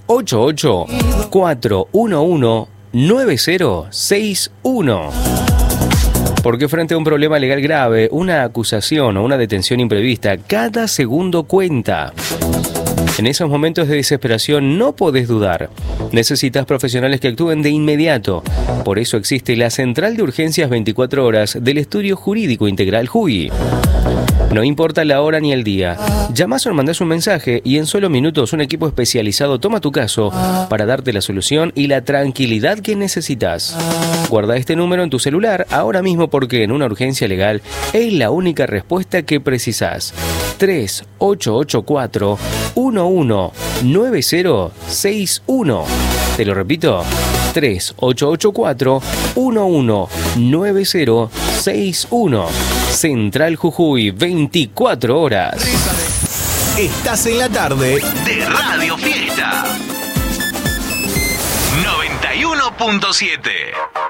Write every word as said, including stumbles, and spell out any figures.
ocho ocho cuatro uno uno nueve cero seis uno. Porque frente a un problema legal grave, una acusación o una detención imprevista, cada segundo cuenta. En esos momentos de desesperación no podés dudar. Necesitas profesionales que actúen de inmediato. Por eso existe la Central de Urgencias veinticuatro horas del Estudio Jurídico Integral J U I. No importa la hora ni el día. Llamás o mandás un mensaje y en solo minutos un equipo especializado toma tu caso para darte la solución y la tranquilidad que necesitas. Guarda este número en tu celular ahora mismo porque en una urgencia legal es la única respuesta que precisás. tres ocho ocho cuatro uno uno nueve cero seis uno. Te lo repito. tres ocho ocho cuatro uno uno nueve cero seis uno. Central Jujuy, veinticuatro horas. Estás en la tarde de Radio Fiesta noventa y uno punto siete.